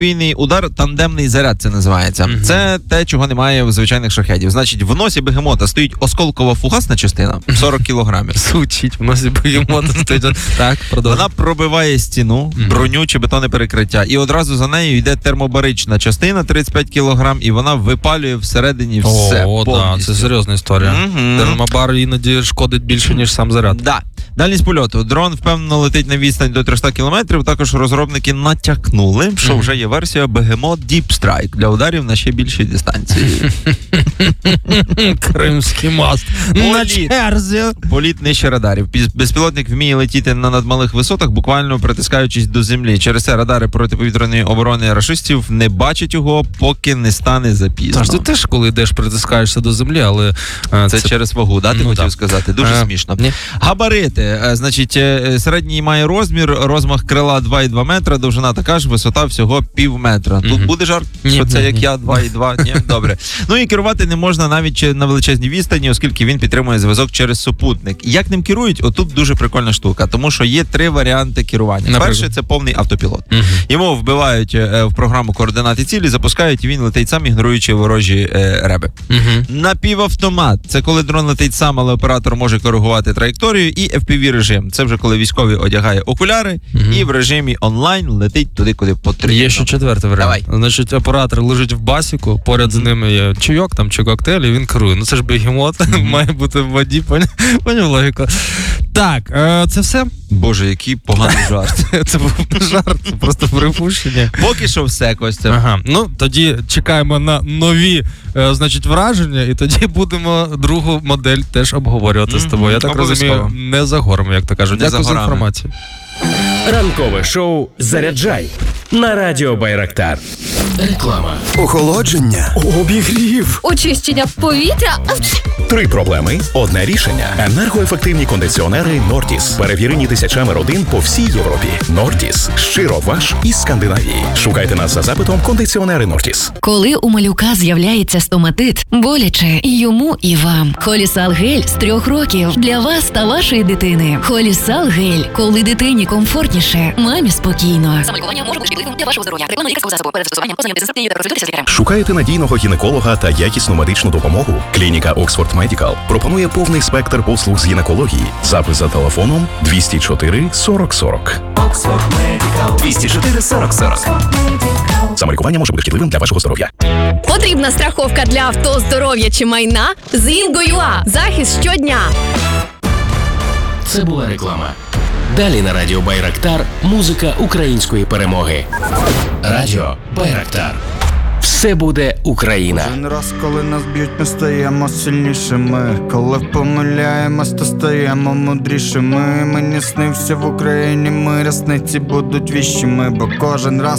подвійний удар, тандемний заряд це називається. Це те, чого немає в звичайних шахедів. Значить, в носі бегемота стоїть осколкова фугасна частина, 40 кілограмів. Звучить, в носі бегемота стоїть. Так, продовжуй. Вона пробиває стіну, броню чи бетонне перекриття. І одразу за нею йде термобарична частина, 35 кілограм, і вона випалює всередині все. О, так, це серйозна історія. Термобар іноді шкодить більше, ніж сам заряд. Да. Дальність польоту. Дрон впевнено летить на відстань до 300 кілометрів. Також розробники натякнули, що вже є версія Behemoth Deep Strike для ударів на ще більшій дистанції. Кримський мост. На черзі. Політ нижче радарів. Безпілотник вміє летіти на надмалих висотах, буквально притискаючись до землі. Через це радари протиповітряної оборони рашистів не бачать його, поки не стане запізно. Тож ти теж, коли йдеш, притискаєшся до землі, але... Це через вагу, да, ти хотів сказати? Дуже смішно. Габарити. Значить, середній має розмах крила 2,2 метра, довжина така ж, висота всього пів метра. Тут буде жарт, що це як я, 2,2? Ні? Добре. Ну і керувати не можна навіть на величезній відстані, оскільки він підтримує зв'язок через супутник. Як ним керують? Отут дуже прикольна штука, тому що є 3 варіанти керування. Перший – це повний автопілот. Йому вбивають в програму координати цілі, запускають, і він летить сам, ігноруючи ворожі реби. Напівавтомат – це коли дрон летить сам, але оператор може коригувати траєкторію, і FPV-режим – це вже коли військовий одягає окуляри і в режимі онлайн летить туди, куди потрібно. Є ще 4-й варіант. Давай. Значить, оператор лежить в басіку, поряд з ними є чайок там, чи коктейль, і він керує. Ну це ж бегемот, має бути в воді, поняв логіку. Так, це все? Боже, який поганий жарт. Це був жарт, це просто припущення. Поки що все, Костя. Ага, ну тоді чекаємо на нові, значить, враження, і тоді будемо другу модель теж обговорювати з тобою. Я так розумію, не за горами, як то кажуть. Дякую за інформацію. Ранкове шоу «Заряджай» на радіо Байрактар. Реклама. Охолодження. Обігрів. Очищення повітря. 3 проблеми, одне рішення. Енергоефективні кондиціонери «Нортіс». Перевірені тисячами родин по всій Європі. «Нортіс». Щиро ваш із Скандинавії. Шукайте нас за запитом «Кондиціонери Нортіс». Коли у малюка з'являється стоматит, боляче і йому, і вам. Холісал гель з 3 років для вас та вашої дитини. Холісал гель. Коли дитині комфортніше, мамі спокійно. Самолікування може бути шкідливим для вашого здоров'я. Реклама лікарського засобу. Перед застосуванням ознайомтеся з інструкцією та консультуйтеся з лікарем. Шукаєте надійного гінеколога та якісну медичну допомогу? Клініка Oxford Medical пропонує повний спектр послуг з гінекології. Запис за телефоном 204 40 40. Oxford Medical. 204 40 40. Самолікування може бути шкідливим для вашого здоров'я. Потрібна страховка для авто, здоров'я чи майна? З Інго.ua. Захист щодня. Це була реклама. Далі на радіо Байрактар музика української перемоги. Радіо Байрактар. Все буде Україна. Кожен раз, коли нас б'ють, ми стаємо сильнішими. Коли помиляємось, то стаємо мудрішими. Мені снився в Україні мир, рясниці будуть віщими. Бо кожен раз